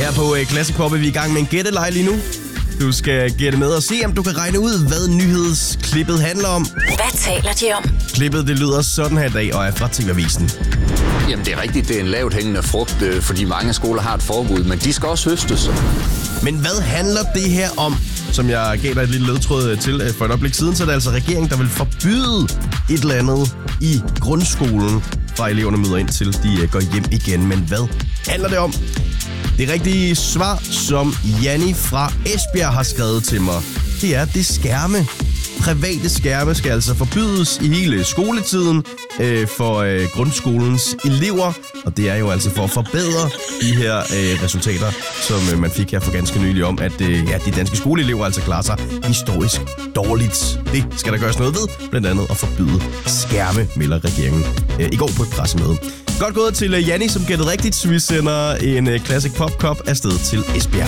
Her på Classic Pop er vi i gang med en gætteleg lige nu. Du skal gætte med og se, om du kan regne ud, hvad nyhedsklippet handler om. Hvad taler de om? Klippet det lyder sådan her i dag og er fra TV-avisen. Jamen det er rigtigt, det er en lavt hængende frugt, fordi mange skoler har et forbud, men de skal også høstes. Men hvad handler det her om? Som jeg gav dig et lille ledtråd til for et øjeblik siden, så er det altså regeringen, der vil forbyde et eller andet i grundskolen, fra eleverne møder ind til de går hjem igen. Men hvad handler det om? Det rigtige svar, som Janni fra Esbjerg har skrevet til mig, det er det skærme. Private skærme skal altså forbydes i hele skoletiden for grundskolens elever. Og det er jo altså for at forbedre de her resultater, som man fik her for ganske nylig om, at de danske skoleelever altså klarer sig historisk dårligt. Det skal der gøres noget ved, blandt andet at forbyde skærme, melder regeringen i går på et pressemøde. Godt gået til Janni, som gættede rigtigt. Vi sender en Classic Pop Cup afsted til Esbjerg.